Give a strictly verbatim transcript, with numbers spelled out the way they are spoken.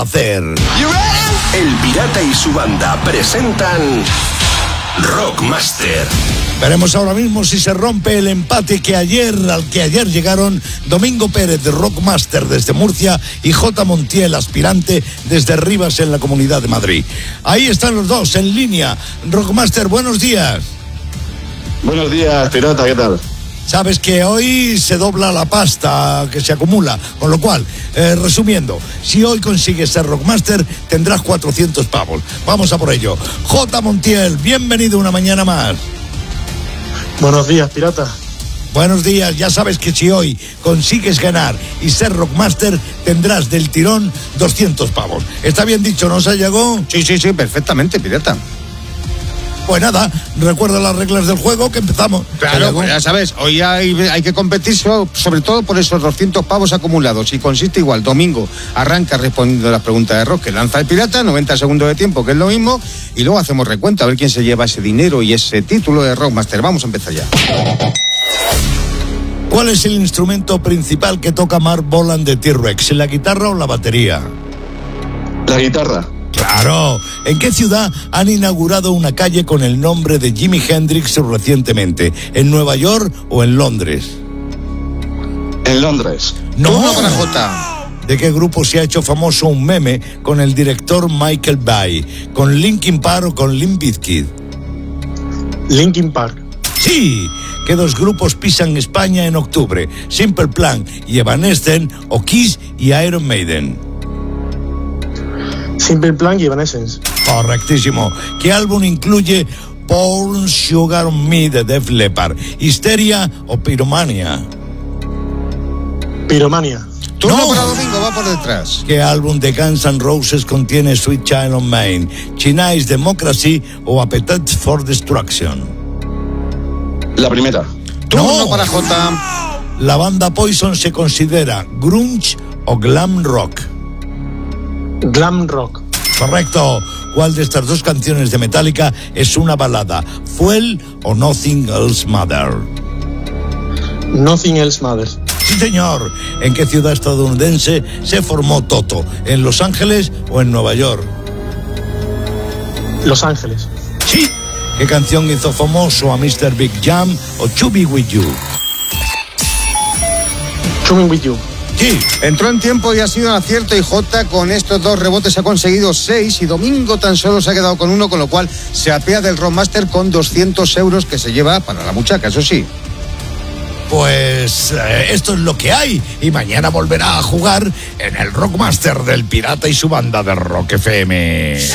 hacer. El Pirata y su banda presentan Rockmaster. Veremos ahora mismo si se rompe el empate que ayer, al que ayer llegaron Domingo Pérez de Rockmaster desde Murcia y J. Montiel, aspirante desde Rivas en la Comunidad de Madrid. Ahí están los dos en línea. Rockmaster, buenos días. Buenos días, Pirata, ¿qué tal? Sabes que hoy se dobla la pasta que se acumula, con lo cual, eh, resumiendo, si hoy consigues ser Rockmaster, tendrás cuatrocientos pavos. Vamos a por ello. J. Montiel, bienvenido una mañana más. Buenos días, Pirata. Buenos días, ya sabes que si hoy consigues ganar y ser Rockmaster, tendrás del tirón doscientos pavos. ¿Está bien dicho, no se llegó? Sí, sí, sí, perfectamente, Pirata. Pues nada, recuerda las reglas del juego que empezamos. Claro, pues ya sabes, hoy hay, hay que competir sobre todo por esos doscientos pavos acumulados. Y consiste igual, domingo arranca respondiendo las preguntas de rock que lanza el Pirata, noventa segundos de tiempo, que es lo mismo, y luego hacemos recuento a ver quién se lleva ese dinero y ese título de Rockmaster. Vamos a empezar ya. ¿Cuál es el instrumento principal que toca Mark Bolan de T-Rex? ¿La guitarra o la batería? La guitarra. Claro. ¿En qué ciudad han inaugurado una calle con el nombre de Jimi Hendrix recientemente? ¿En Nueva York o en Londres? En Londres. No. Uno para Jota. ¿De qué grupo se ha hecho famoso un meme con el director Michael Bay? ¿Con Linkin Park o con Limp Bizkit? Linkin Park. Sí. ¿Qué dos grupos pisan España en octubre? Simple Plan y Evanescence, o Kiss y Iron Maiden. Simple Plan y Evanescence. Correctísimo. ¿Qué álbum incluye Pour Sugar on Me de Def Leppard? ¿Histeria o Pyromania? Pyromania. Turno No. para Domingo, va por detrás. ¿Qué álbum de Guns N' Roses contiene Sweet Child of Mine? ¿Chinese Democracy o Appetite for Destruction? La primera. Turno No. para Jota. ¿La banda Poison se considera grunge o glam rock? Glam rock. Correcto. ¿Cuál de estas dos canciones de Metallica es una balada? ¿Fuel o Nothing Else Matters? Nothing Else Matters. Sí, señor. ¿En qué ciudad estadounidense se formó Toto? ¿En Los Ángeles o en Nueva York? Los Ángeles. Sí. ¿Qué canción hizo famoso a mister Big Jam o To Be With You? Coming With You. Sí. Entró en tiempo y ha sido un acierto, y Jota con estos dos rebotes ha conseguido seis, y Domingo tan solo se ha quedado con uno, con lo cual se apea del Rockmaster con doscientos euros que se lleva para la muchaca, eso sí. Pues eh, esto es lo que hay, y mañana volverá a jugar en el Rockmaster del Pirata y su banda de Rock F M.